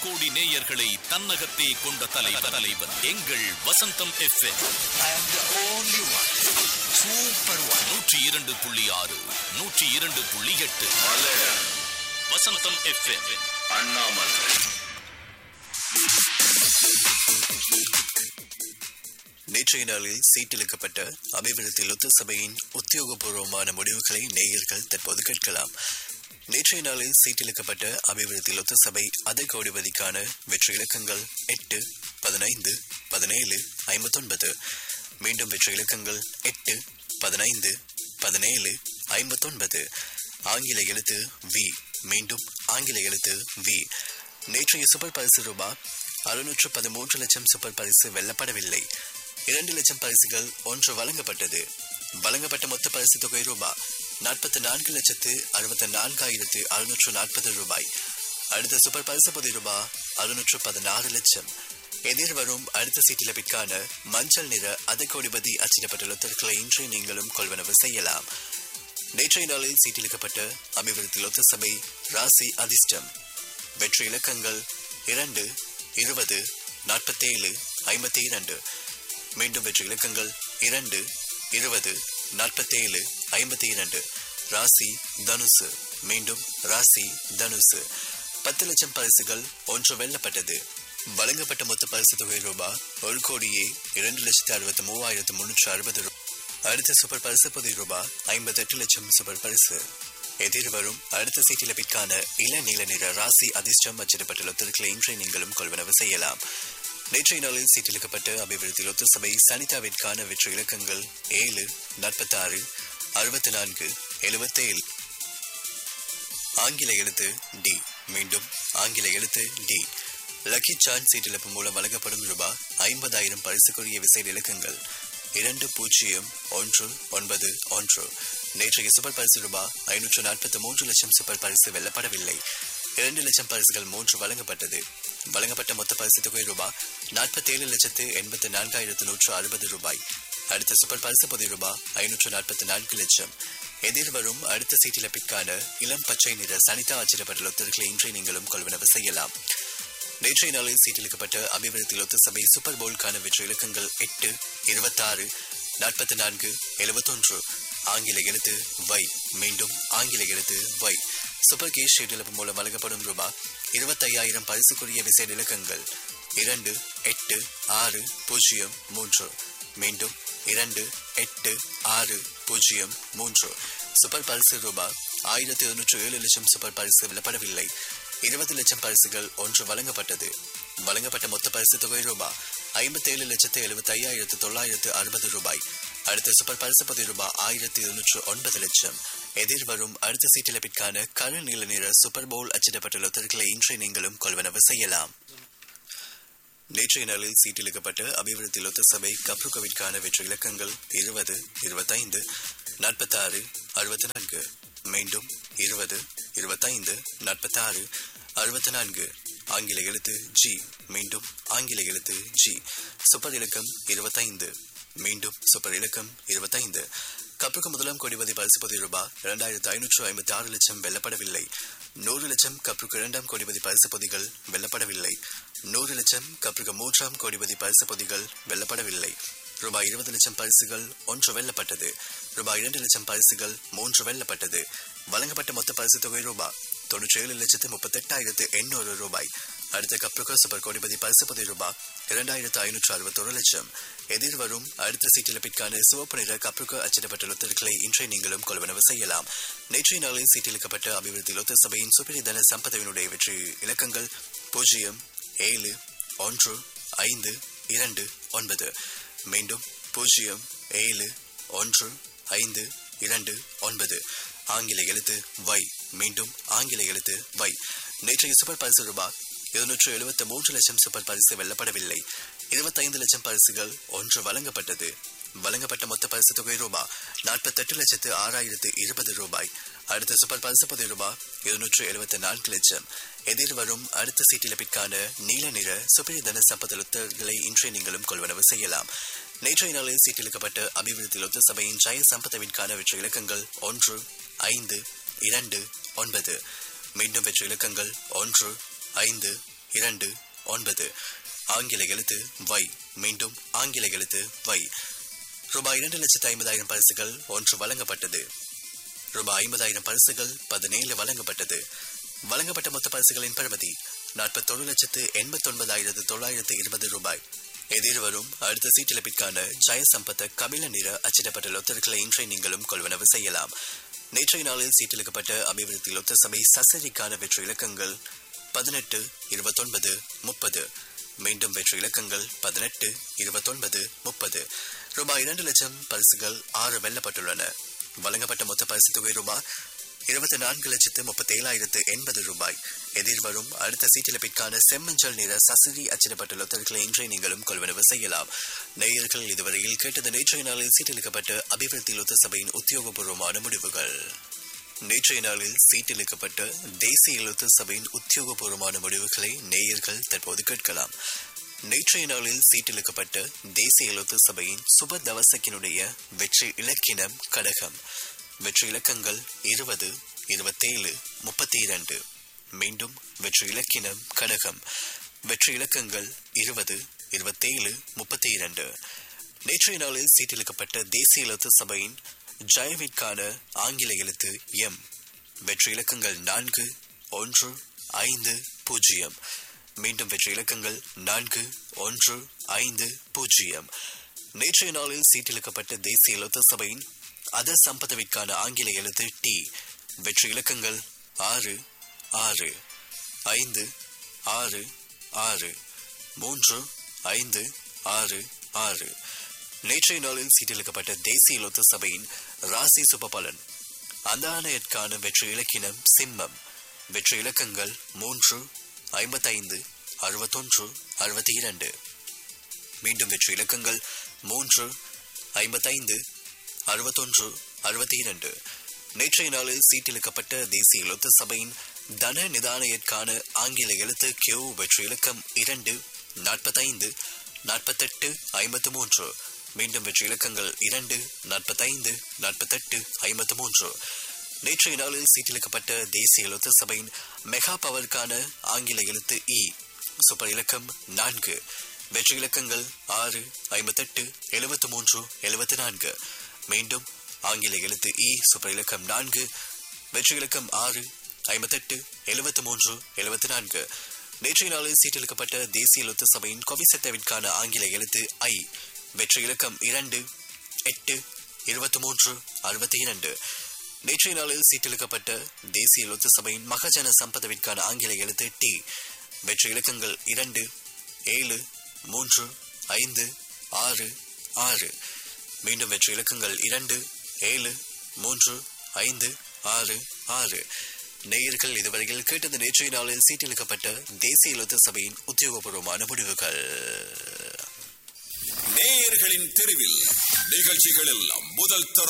கோடி நேயர்களை தன்னகத்தே கொண்ட தலைவன் எங்கள் வசந்தம் FM. I am the only one. Super one. 102.6 102.8 Vasantham FM. Annamalai. நேற்றைய நாளில் சீட்டிழுக்கப்பட்ட அபிவிருத்தி லொத்த சபையின் உத்தியோகபூர்வமான முடிவுகளை நேயர்கள் தற்போது கேட்கலாம். நேற்றைய நாளில் சீட்டிழுக்கப்பட்ட அபிவிருத்தி லொத்த சபை கோடிபதிக்கான வெற்றி இலக்கங்கள் 8, 15, 17, 59. மீண்டும் வெற்றி இலக்கங்கள் 8, 15, 17, 59. ஆங்கில எழுத்து V. மீண்டும் ஆங்கில எழுத்து V. நேற்றைய சூப்பர் பரிசு ரூபாய் 613 லட்சம் சூப்பர் பரிசு வெல்லப்படவில்லை. 2 லட்சம் பரிசுகள் 1 வழங்கப்பட்டது. வழங்கப்பட்ட மொத்த பரிசு தொகை ரூபாய் 44,64,640 ரூபாய். அடுத்த சூப்பர் பரிசு பொதி ரூபாய் 616 லட்சம். எதிர்வரும் அடுத்த சீட்டிலப்பிற்கான மஞ்சள் நிற கோடிபதி அச்சிடப்பட்ட லொத்தர்களை இன்று நீங்களும் கொள்வனவு செய்யலாம். நேற்றைய நாளில் சீட்டிழுக்கப்பட்ட அபிவிருத்தி லொத்த சபை ராசி அதிர்ஷ்டம் வெற்றி இலக்கங்கள் 2, 20, 47, 52. மீண்டும் வெற்றி இலக்கங்கள் 2, 20, 47, 52. ராசி தனுசு. மீண்டும் ராசி தனுசு. 10 லட்சம் பரிசுகள் 1 வெல்லப்பட்டது. வழங்கப்பட்ட மொத்த பரிசு தொகை ரூபாய் 1,63,360 ரூபாய். அடுத்த சூப்பர் பரிசு பொதி ரூபாய் 58 லட்சம் சூப்பர் பரிசு. எதிர்வரும் அடுத்த சீட்டிலப்பிற்கான இளநீல நிற ராசி அதிர்ஷ்டம் அச்சிடப்பட்ட லொத்தர்களை இன்றை நீங்களும் கொள்வனவு செய்யலாம். நேற்றைய நாளில் சீட்டிழுக்கப்பட்ட அபிவிருத்தி லொத்த சபை சனிதாவிற்கான வெற்றி இலக்கங்கள் 7, 46, 64, 77. ஆங்கில எழுத்து D. மீண்டும் ஆங்கில எழுத்து D. லக்கி சான்ஸ் சீட்டிழப்பு மூலம் வழங்கப்படும் ரூபாய் 50,000 பரிசுக்குரிய விசை இலக்கங்கள் 20,191. நேற்றைய சூப்பர் பரிசு ரூபாய் 543 லட்சம் சூப்பர் பரிசு வெல்லப்படவில்லை. 2 லட்சம் பரிசுகள் 3 வழங்கப்பட்டது. வழங்கப்பட்ட மொத்த பரிசு தொகை ரூபாய் 47,84,160 ரூபாய். அடுத்த சூப்பர் பரிசு பொதி ரூபாய் 544 லட்சம். எதிர்வரும் அடுத்த சீட்டிலப்பிற்கான இளம் பச்சை நிற சனிதா அச்சிடப்பட்ட லொத்தர்களை இன்றை நீங்களும் கொள்வனவு செய்யலாம். நேற்றைய நாளில் சீட்டிழுக்கப்பட்ட அபிவிருத்தி லொத்த சபை சூப்பர் போல்கான வெற்றி இலக்கங்கள் 8, 26, 44, 71. ஆங்கில எழுத்து Y. மீண்டும் ஆங்கில எழுத்து Y. சூப்பர் கேஷ் சீட்டிழப்பு மூலம் வழங்கப்படும் ரூபாய் 25,000 பரிசுக்குரிய விசேட இலக்கங்கள் 2, 8, 6, 0, 3. மீண்டும் 2, 8, 6, 0, 3. சூப்பர் பரிசு ரூபாய் 1,107 லட்சம் சூப்பர் பரிசு வெல்லப்படவில்லை. 20 லட்சம் பரிசுகள் 1 வழங்கப்பட்டது. வழங்கப்பட்ட மொத்த பரிசு தொகை ரூபாய் 57,75,960 ரூபாய். அடுத்த சூப்பர் பரிசு பொதி ரூபாய் 1,209 லட்சம். எதிர்வரும் அடுத்த சீட்டிலப்பிற்கான கரு நீல நிற சூப்பர் போல் அச்சிடப்பட்ட லொத்தர்களை இன்றை நீங்களும் கொள்வனவு செய்யலாம். நேற்றைய நாளில் சீட்டிழுக்கப்பட்ட அபிவிருத்தி லொத்த சபை கப்ருகவிற்கான வெற்றி இலக்கங்கள் 20, 25, 46, 64. மீண்டும் 20, 25, 46, 64. ஆங்கில எழுத்து G. மீண்டும் ஆங்கில எழுத்து G. சூப்பர் இலக்கம் 25. மீண்டும் சூப்பர் இலக்கம் 25. கப்ருக்கு முதலாம் கோடிபதி பரிசு பொதி ரூபாய் 2,556 லட்சம் வெல்லப்படவில்லை. 100 லட்சம் கப்ருக்கு 2ஆம் கோடிபதி பரிசு பொதிகள் வெல்லப்படவில்லை. 100 லட்சம் கப்ருக்கு 3ஆம் கோடிபதி பரிசு பொதிகள் வெல்லப்படவில்லை. ரூபாய் 20 லட்சம் பரிசுகள் 1 வெல்லப்பட்டது. ரூபாய் 2 லட்சம் பரிசுகள் 3 வெல்லப்பட்டது. வழங்கப்பட்ட மொத்த பரிசு தொகை ரூபாய் 97,38,800 ரூபாய். அடுத்த கப்ருக்கு சூப்பர் கோடிபதி பரிசு பொதி ரூபாய் 2,561 லட்சம். எதிர்வரும் அடுத்த சீட்டிலப்பிற்கான சிவப்பு நிற கப்ருக்கு அச்சிடப்பட்ட லொத்தர்களை இன்றை நீங்களும் கொள்வனவு செய்யலாம். நேற்றைய நாளில் சீட்டிழுக்கப்பட்ட அபிவிருத்தி லொத்த சபையின் சுப்பிரிதன சம்பதவினுடைய வெற்றி இலக்கங்கள் 0, 7, 1, 5, 2, 9. மீண்டும் 0, 7, 1, 5, 2, 9. ஆங்கில எழுத்து Y. மீண்டும் ஆங்கில எழுத்து Y. நேற்றைய சூப்பர் பரிசு ரூபாய் 273 லட்சம் சூப்பர் பரிசு வெல்லப்படவில்லை. 25 லட்சம் பரிசுகள் 1 வழங்கப்பட்டது. வழங்கப்பட்ட மொத்த பரிசு தொகை ரூபாய் 48,06,020 ரூபாய். அடுத்த சூப்பர் பரிசு பொதி ரூபாய் 274 லட்சம். எதிர்வரும் அடுத்த சீட்டிலப்பிற்கான நீல நிற சுப்பிரிதன சம்பத லொத்தர்களை இன்றை நீங்களும் கொள்வனவு செய்யலாம். நேற்றைய நாளில் சீட்டிழுக்கப்பட்ட அபிவிருத்தி லொத்த சபையின் ஜெய சம்பதவிற்கான வெற்றி இலக்கங்கள் 1, 5, 2, 9. மீண்டும் வெற்றி இலக்கங்கள் 1, 5, 29 ஆங்கில எழுத்து வை. மீண்டும் ஆங்கில எழுத்து வை. ரூபாய் 2,50,000 பரிசுகள் 1 வழங்கப்பட்டது. ரூபாய் 50,000 பரிசுகள் 17 வழங்கப்பட்டது. வழங்கப்பட்ட மொத்த பரிசுகளின் பெறுமதி 41,89,920 ரூபாய். எதிர்வரும் அடுத்த சீட்டிழப்பிற்கான ஜெயசம்பத்த கபில நிற அச்சிடப்பட்ட லொத்தர்களை இன்றை நீங்களும் கொள்வனவு செய்யலாம். நேற்றைய நாளில் சீட்டிழுக்கப்பட்ட அபிவிருத்தி லொத்த சபை சசரிக்கான வெற்றி இலக்கங்கள் 18, 29, 30. மீண்டும் வெற்றி இலக்கங்கள் 18, 29, 30. ரூபாய் 2 லட்சம் பரிசுகள் 6 வெல்லப்பட்டுள்ளன. வழங்கப்பட்ட மொத்த பரிசு தொகை ரூபாய் 24,37,080 ரூபாய். எதிர்வரும் அடுத்த சீட்டிழப்பிற்கான செம்மஞ்சள் நிற சசிரி அச்சிடப்பட்ட லொத்தர்களை இன்றை நீங்களும் கொள்வனவு செய்யலாம். நேயர்கள் இதுவரையில் கேட்டது நேற்றைய நாளில் சீட்டிழுக்கப்பட்ட அபிவிருத்தி லொத்த சபையின் உத்தியோகபூர்வமான முடிவுகள். நேற்றைய நாளில் சீட்டிழுக்கப்பட்ட தேசிய லொத்த சபையின் உத்தியோகபூர்வமான முடிவுகளை நேயர்கள் தற்போது கேட்கலாம். நேற்றைய நாளில் சீட்டிழுக்கப்பட்ட தேசிய லொத்த சபையின் சுப தவசக்கினுடைய வெற்றி இலக்கினம் கடகம். வெற்றி இலக்கங்கள் 20, 27, 32. மீண்டும் வெற்றி இலக்கினம் கடகம். வெற்றி இலக்கங்கள் 20, 27, 32. நேற்றைய நாளில் சீட்டிழுக்கப்பட்ட தேசிய லொத்த சபையின் ஜெயவிற்கான ஆங்கில எழுத்து எம். வெற்றி இலக்கங்கள் 4, 1, 5, 0. மீண்டும் வெற்றி இலக்கங்கள் 4, 1, 5, 0. நேற்றைய நாளில் சீட்டிழுக்கப்பட்ட தேசிய லொத்த சபையின் அத சம்பதவிற்கான ஆங்கில எழுத்து டி. வெற்றி இலக்கங்கள் 6, 6, 5, 6, 6, 3, 5, 6, 6. நேற்றைய நாளில் சீட்டிழுக்கப்பட்ட தேசிய லொத்த சபையின் ராசி சுபபலன் அந்த ஆணையற்கான வெற்றி இலக்கினம் சிம்மம். வெற்றி இலக்கங்கள் 3, 55, 61, 62. மீண்டும் வெற்றி இலக்கங்கள் 3, 55, 61, 62. நேற்றைய நாளில் சீட்டிழுக்கப்பட்ட தேசிய லொத்த சபையின் தன நிதானையற்கான ஆங்கில எழுத்து கியூ. வெற்றி இலக்கம் 2, 45, 48, 53. மீண்டும் வெற்றி இலக்கங்கள் 2, 45, 48, 53. நேற்றைய நாளில் சீட்டிழுக்கப்பட்ட தேசிய லொத்த சபையின் மெகா பவருக்கான ஆங்கில எழுத்து இ. சூப்பர் இலக்கம் 4. வெற்றி இலக்கங்கள் 6, 58, 73, 74. மீண்டும் ஆங்கில எழுத்து இ. சூப்பர் இலக்கம் 4. வெற்றி இலக்கம் 6, 58, 73, 74. நேற்றைய நாளில் சீட்டிழுக்கப்பட்ட தேசிய லொத்த சபையின் கொவிசத்தவிற்கான ஆங்கில எழுத்து ஐ. வெற்றி இலக்கம் 2, 8, 23, 62. நேற்றைய நாளில் சீட்டிழுக்கப்பட்ட தேசிய லொத்த சபையின் மகஜன சம்பதவிற்கான ஆங்கில எழுத்து டி. வெற்றி இலக்கங்கள் 2, 7, 3, 5, 6, 6. மீண்டும் வெற்றி இலக்கங்கள் 2, 7, 3, 5, 6, 6. நேயர்கள் இதுவரையில் கேட்டது நேற்றைய நாளில் சீட்டிழுக்கப்பட்ட தேசிய லொத்த சபையின் உத்தியோகபூர்வமான முடிவுகள். நேயர்களின் தெருவில் நிகழ்ச்சிகளில் முதல் தரம்